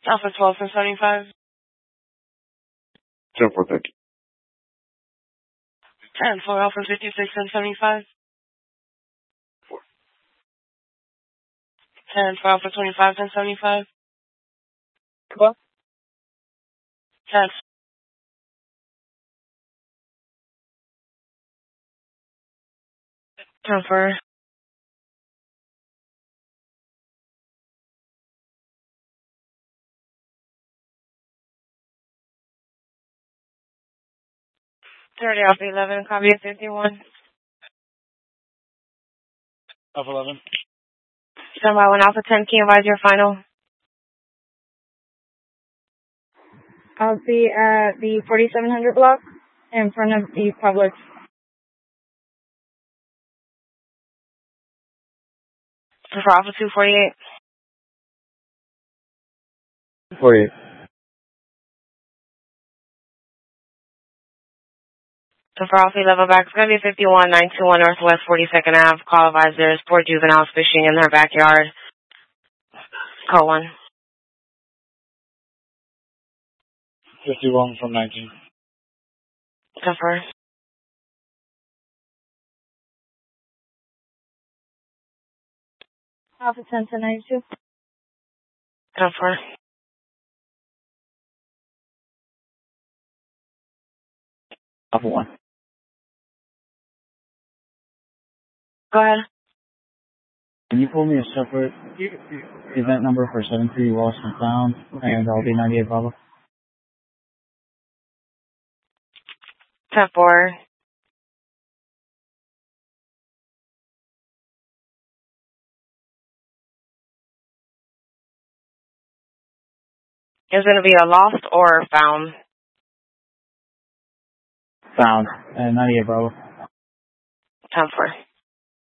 Alpha 12 from 75. 10-4, thank you. 10-4 Alpha 56 and 75. 10-4 Alpha 25 and 75. What? 10. 10-4. Thirty Alpha 11, copy of 51. Alpha 11. Stand by 1 Alpha 10, can you advise your final? I'll be at the 4700 block in front of the Publix. For Alpha 248. 48. So for Alpha 11 back, it's going to be 51921 Northwest 42nd Ave. Call advisors, poor juveniles fishing in their backyard. Call 1. 51 from 19. Confirm. Alpha 10 to 92. Confirm. Alpha 1. Go ahead. Can you pull me a separate event number for 73 lost and found, and I'll be 98 Bravo? 10-4. Is it going to be a lost or found? Found, and 98 Bravo. 10-4.